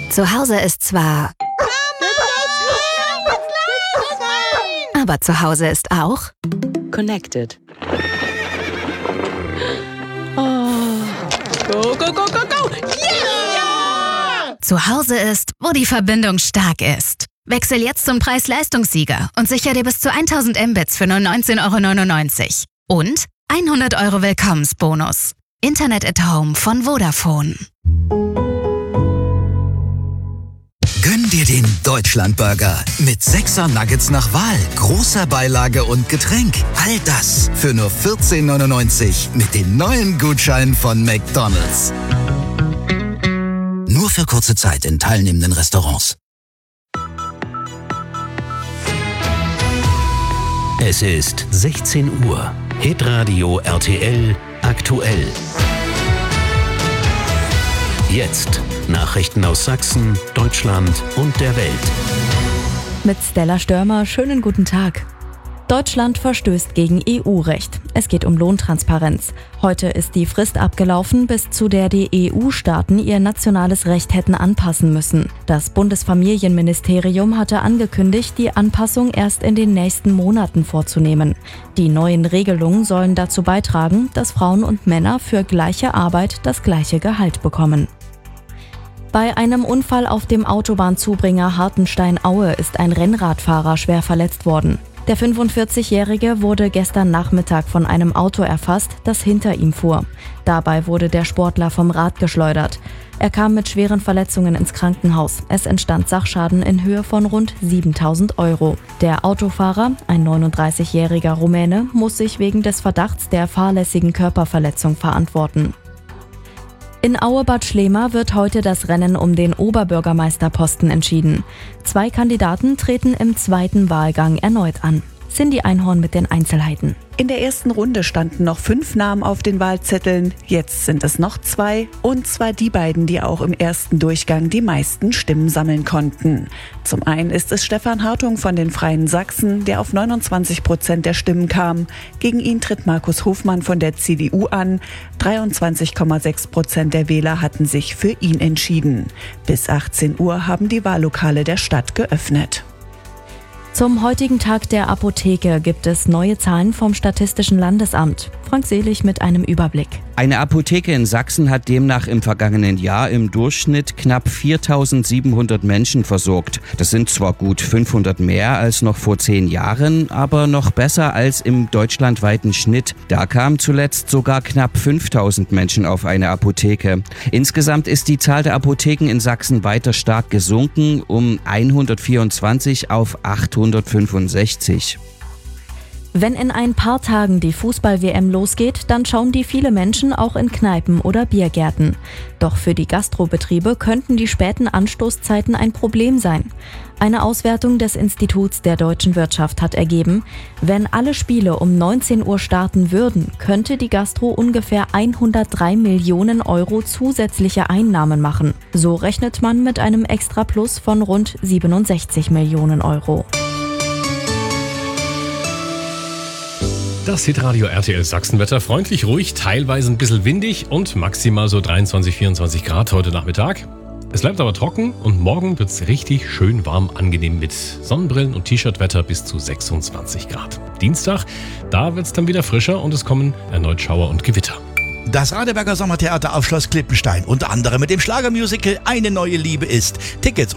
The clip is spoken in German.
Zu Hause ist zwar... Aber zu Hause ist auch... Connected. Oh. Go, go, go, go, go! Yeah! Zu Hause ist, wo die Verbindung stark ist. Wechsel jetzt zum Preis-Leistungssieger und sicher dir bis zu 1000 Mbits für nur 19,99 €. Und 100 € Willkommensbonus. Internet at Home von Vodafone. Gönn dir den Deutschlandburger mit 6er Nuggets nach Wahl, großer Beilage und Getränk. All das für nur 14,99 € mit dem neuen Gutschein von McDonald's. Nur für kurze Zeit in teilnehmenden Restaurants. Es ist 16 Uhr. Hitradio RTL aktuell. Jetzt Nachrichten aus Sachsen, Deutschland und der Welt. Mit Stella Störmer, schönen guten Tag. Deutschland verstößt gegen EU-Recht. Es geht um Lohntransparenz. Heute ist die Frist abgelaufen, bis zu der die EU-Staaten ihr nationales Recht hätten anpassen müssen. Das Bundesfamilienministerium hatte angekündigt, die Anpassung erst in den nächsten Monaten vorzunehmen. Die neuen Regelungen sollen dazu beitragen, dass Frauen und Männer für gleiche Arbeit das gleiche Gehalt bekommen. Bei einem Unfall auf dem Autobahnzubringer Hartenstein-Aue ist ein Rennradfahrer schwer verletzt worden. Der 45-Jährige wurde gestern Nachmittag von einem Auto erfasst, das hinter ihm fuhr. Dabei wurde der Sportler vom Rad geschleudert. Er kam mit schweren Verletzungen ins Krankenhaus. Es entstand Sachschaden in Höhe von rund 7.000 €. Der Autofahrer, ein 39-jähriger Rumäne, muss sich wegen des Verdachts der fahrlässigen Körperverletzung verantworten. In Aue-Bad Schlema wird heute das Rennen um den Oberbürgermeisterposten entschieden. 2 Kandidaten treten im zweiten Wahlgang erneut an. Cindy Einhorn mit den Einzelheiten. In der ersten Runde standen noch 5 Namen auf den Wahlzetteln. Jetzt sind es noch 2. Und zwar die beiden, die auch im ersten Durchgang die meisten Stimmen sammeln konnten. Zum einen ist es Stefan Hartung von den Freien Sachsen, der auf 29% der Stimmen kam. Gegen ihn tritt Markus Hofmann von der CDU an. 23,6% der Wähler hatten sich für ihn entschieden. Bis 18 Uhr haben die Wahllokale der Stadt geöffnet. Zum heutigen Tag der Apotheke gibt es neue Zahlen vom Statistischen Landesamt. Frank Selig mit einem Überblick. Eine Apotheke in Sachsen hat demnach im vergangenen Jahr im Durchschnitt knapp 4.700 Menschen versorgt. Das sind zwar gut 500 mehr als noch vor 10 Jahren, aber noch besser als im deutschlandweiten Schnitt. Da kamen zuletzt sogar knapp 5.000 Menschen auf eine Apotheke. Insgesamt ist die Zahl der Apotheken in Sachsen weiter stark gesunken, um 124 auf 865. Wenn in ein paar Tagen die Fußball-WM losgeht, dann schauen die viele Menschen auch in Kneipen oder Biergärten. Doch für die Gastrobetriebe könnten die späten Anstoßzeiten ein Problem sein. Eine Auswertung des Instituts der deutschen Wirtschaft hat ergeben, wenn alle Spiele um 19 Uhr starten würden, könnte die Gastro ungefähr 103 Millionen € zusätzliche Einnahmen machen. So rechnet man mit einem Extraplus von rund 67 Millionen €. Das Hitradio RTL Sachsenwetter. Freundlich, ruhig, teilweise ein bisschen windig und maximal so 23, 24 Grad heute Nachmittag. Es bleibt aber trocken und morgen wird es richtig schön warm, angenehm mit Sonnenbrillen und T-Shirt-Wetter bis zu 26 Grad. Dienstag, da wird es dann wieder frischer und es kommen erneut Schauer und Gewitter. Das Radeberger Sommertheater auf Schloss Klippenstein, unter anderem mit dem Schlagermusical Eine neue Liebe ist. Tickets